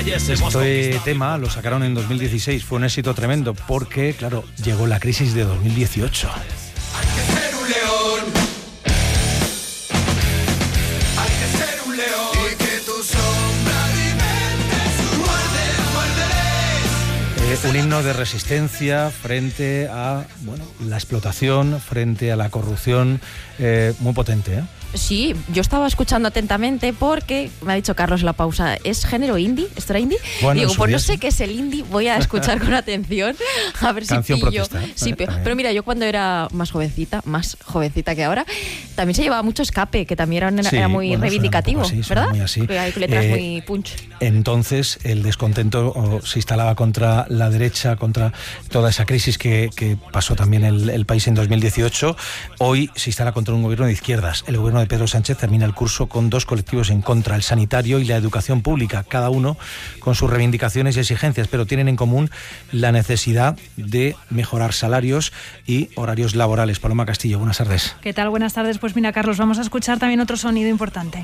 Este tema lo sacaron en 2016, fue un éxito tremendo porque, claro, llegó la crisis de 2018. Hay que ser un león. Hay que ser un león. Y que tu sombra alimente su muérdeles. Un himno de resistencia frente a la explotación, frente a la corrupción, muy potente, ¿eh? Sí, yo estaba escuchando atentamente porque me ha dicho Carlos en la pausa, ¿es género indie? ¿Esto era indie? Bueno, digo, pues no sé sí. qué es el indie, voy a escuchar con atención, a ver Canción si pillo. protesta, ¿eh? Sí, pero mira, yo cuando era más jovencita que ahora, también se llevaba mucho escape, que también era muy reivindicativo, así, ¿verdad? Muy así. Que hay letras muy punch. Entonces el descontento se instalaba contra la derecha, contra toda esa crisis que pasó también el país en 2018. Hoy se instala contra un gobierno de izquierdas. El gobierno de Pedro Sánchez termina el curso con dos colectivos en contra, el sanitario y la educación pública, cada uno con sus reivindicaciones y exigencias, pero tienen en común la necesidad de mejorar salarios y horarios laborales. Paloma Castillo, buenas tardes. ¿Qué tal? Buenas tardes. Pues mira, Carlos, vamos a escuchar también otro sonido importante.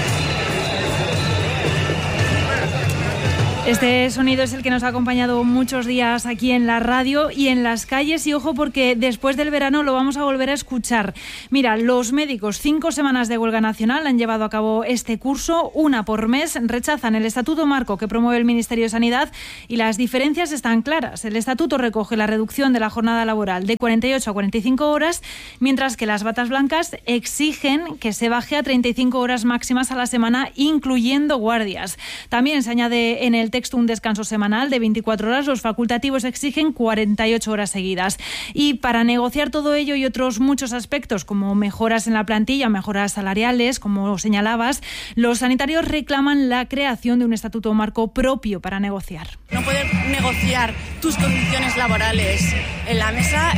Este sonido es el que nos ha acompañado muchos días aquí en la radio y en las calles, y ojo porque después del verano lo vamos a volver a escuchar. Mira, los médicos, 5 semanas de huelga nacional han llevado a cabo este curso, una por mes, rechazan el estatuto marco que promueve el Ministerio de Sanidad y las diferencias están claras. El estatuto recoge la reducción de la jornada laboral de 48 a 45 horas, mientras que las batas blancas exigen que se baje a 35 horas máximas a la semana, incluyendo guardias. También se añade en el texto un descanso semanal de 24 horas. Los facultativos exigen 48 horas seguidas. Y para negociar todo ello y otros muchos aspectos, como mejoras en la plantilla, mejoras salariales, como señalabas, los sanitarios reclaman la creación de un estatuto marco propio para negociar. No poder negociar tus condiciones laborales en la mesa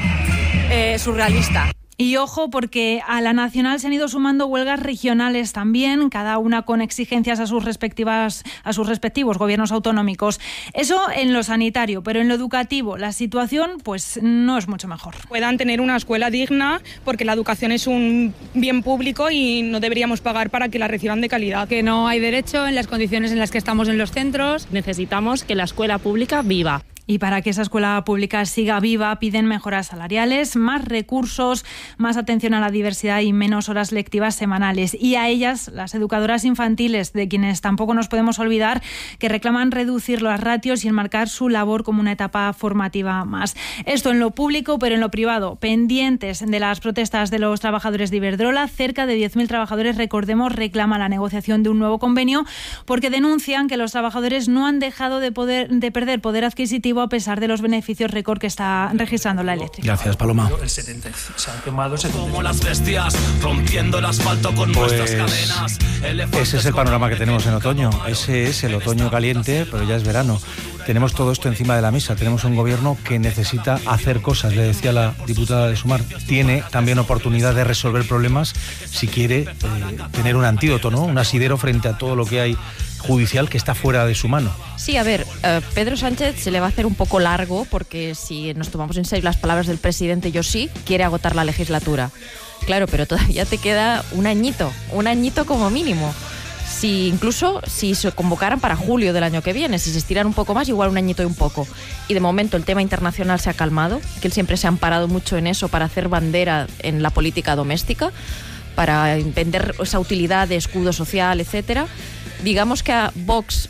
es surrealista. Y ojo, porque a la nacional se han ido sumando huelgas regionales también, cada una con exigencias a sus respectivos gobiernos autonómicos. Eso en lo sanitario, pero en lo educativo la situación pues no es mucho mejor. Puedan tener una escuela digna, porque la educación es un bien público y no deberíamos pagar para que la reciban de calidad. Que no hay derecho en las condiciones en las que estamos en los centros. Necesitamos que la escuela pública viva. Y para que esa escuela pública siga viva, piden mejoras salariales, más recursos, más atención a la diversidad y menos horas lectivas semanales. Y a ellas, las educadoras infantiles, de quienes tampoco nos podemos olvidar, que reclaman reducir los ratios y enmarcar su labor como una etapa formativa más. Esto en lo público, pero en lo privado, pendientes de las protestas de los trabajadores de Iberdrola, cerca de 10.000 trabajadores, recordemos, reclaman la negociación de un nuevo convenio porque denuncian que los trabajadores no han dejado de perder poder adquisitivo a pesar de los beneficios récord que está registrando la eléctrica. Gracias, Paloma. Se han quemado como las bestias, rompiendo el asfalto con nuestras cadenas. Ese es el panorama que tenemos en otoño. Ese es el otoño caliente, pero ya es verano. Tenemos todo esto encima de la mesa. Tenemos un gobierno que necesita hacer cosas. Le decía la diputada de Sumar, tiene también oportunidad de resolver problemas si quiere tener un antídoto, ¿no? Un asidero frente a todo lo que hay judicial que está fuera de su mano. Sí, a ver, Pedro Sánchez se le va a hacer un poco largo porque si nos tomamos en serio las palabras del presidente, quiere agotar la legislatura. Claro, pero todavía te queda un añito como mínimo. Incluso si se convocaran para julio del año que viene, si se estiran un poco más, igual un añito y un poco. Y de momento el tema internacional se ha calmado, que él siempre se ha amparado mucho en eso para hacer bandera en la política doméstica, para vender esa utilidad de escudo social, etcétera. Digamos que a Vox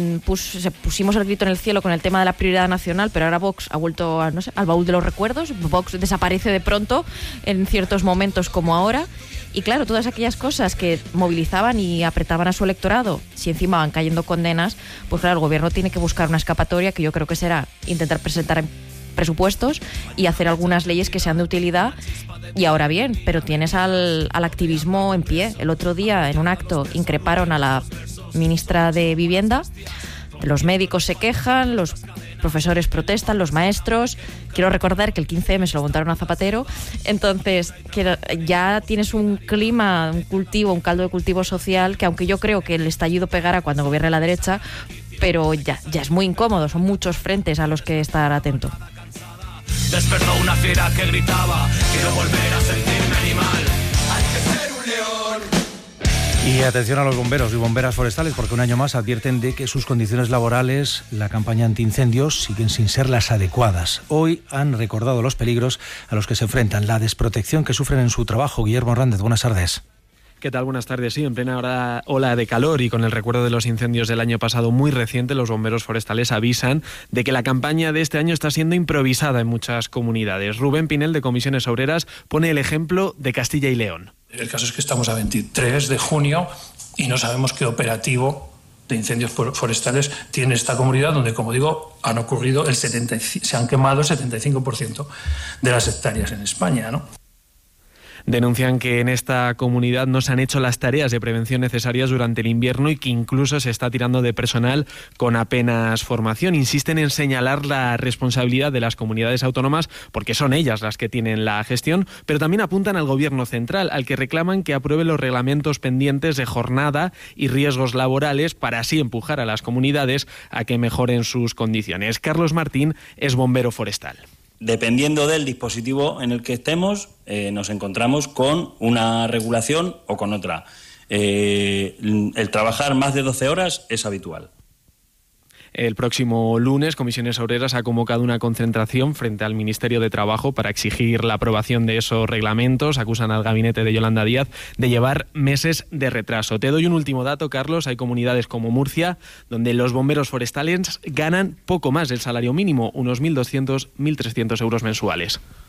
pusimos el grito en el cielo con el tema de la prioridad nacional, pero ahora Vox ha vuelto al baúl de los recuerdos. Vox desaparece de pronto en ciertos momentos como ahora. Y claro, todas aquellas cosas que movilizaban y apretaban a su electorado, si encima van cayendo condenas, pues claro, el gobierno tiene que buscar una escapatoria, que yo creo que será intentar presentar presupuestos y hacer algunas leyes que sean de utilidad. Y ahora bien, pero tienes al activismo en pie. El otro día, en un acto, increparon a la ministra de Vivienda, los médicos se quejan, los profesores protestan, los maestros. Quiero recordar que el 15M se lo montaron a Zapatero. Entonces, ya tienes un clima, un caldo de cultivo social que, aunque yo creo que el estallido pegará cuando gobierne la derecha, pero ya es muy incómodo, son muchos frentes a los que estar atento. Despertó una fiera que gritaba, quiero volver a sentirme animal. Hay que ser un león. Y atención a los bomberos y bomberas forestales, porque un año más advierten de que sus condiciones laborales, la campaña antiincendios, siguen sin ser las adecuadas. Hoy han recordado los peligros a los que se enfrentan, la desprotección que sufren en su trabajo. Guillermo Hernández, buenas tardes. ¿Qué tal? Buenas tardes. Sí, en plena ola de calor y con el recuerdo de los incendios del año pasado muy reciente, los bomberos forestales avisan de que la campaña de este año está siendo improvisada en muchas comunidades. Rubén Pinel, de Comisiones Obreras, pone el ejemplo de Castilla y León. El caso es que estamos a 23 de junio y no sabemos qué operativo de incendios forestales tiene esta comunidad, donde, como digo, se han quemado el 75% de las hectáreas en España, ¿no? Denuncian que en esta comunidad no se han hecho las tareas de prevención necesarias durante el invierno y que incluso se está tirando de personal con apenas formación. Insisten en señalar la responsabilidad de las comunidades autónomas porque son ellas las que tienen la gestión, pero también apuntan al gobierno central, al que reclaman que apruebe los reglamentos pendientes de jornada y riesgos laborales para así empujar a las comunidades a que mejoren sus condiciones. Carlos Martín es bombero forestal. Dependiendo del dispositivo en el que estemos, nos encontramos con una regulación o con otra. El trabajar más de 12 horas es habitual. El próximo lunes, Comisiones Obreras ha convocado una concentración frente al Ministerio de Trabajo para exigir la aprobación de esos reglamentos. Acusan al gabinete de Yolanda Díaz de llevar meses de retraso. Te doy un último dato, Carlos. Hay comunidades como Murcia, donde los bomberos forestales ganan poco más del salario mínimo, unos 1.200, 1.300 euros mensuales.